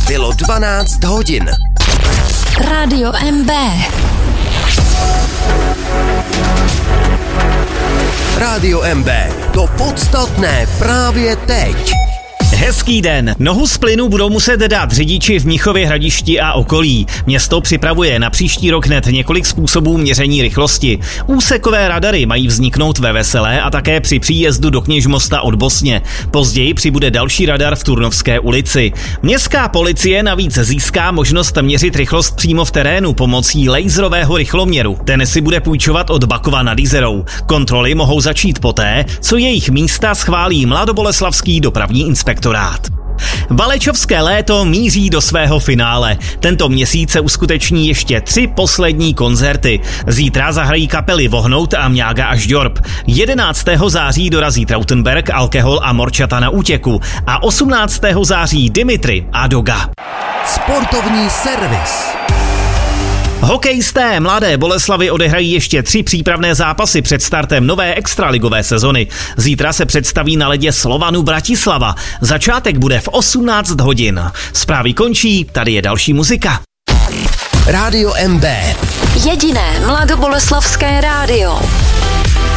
Bylo 12 hodin. Rádio MB. Rádio MB. To podstatné právě teď. Hezký den. Nohu z plynu budou muset dát řidiči v Mnichově Hradišti a okolí. Město připravuje na příští rok hned několik způsobů měření rychlosti. Úsekové radary mají vzniknout ve Veselé a také při příjezdu do Kněžmosta od Bosně. Později přibude další radar v Turnovské ulici. Městská policie navíc získá možnost měřit rychlost přímo v terénu pomocí laserového rychloměru. Ten si bude půjčovat od Bakova nad Jizerou. Kontroly mohou začít poté, co jejich místa schválí Mladoboleslavský dopravní inspektorát. Valečovské léto míří do svého finále. Tento měsíc se uskuteční ještě 3 poslední koncerty. Zítra zahrají kapely Vohnout a Mňága až Ďorb. 11. září dorazí Trautenberg, Alkohol a Morčata na útěku. A 18. září Dimitri a Doga. Sportovní servis. Hokejisté Mladé Boleslavi odehrají ještě 3 přípravné zápasy před startem nové extraligové sezony. Zítra se představí na ledě Slovanu Bratislava. Začátek bude v 18 hodin. Zprávy končí, tady je další muzika. Rádio MB. Jediné mladoboleslavské rádio.